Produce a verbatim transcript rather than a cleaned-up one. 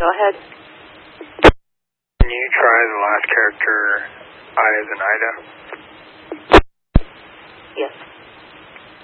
Go ahead. Can you try the last character, I as in Ida?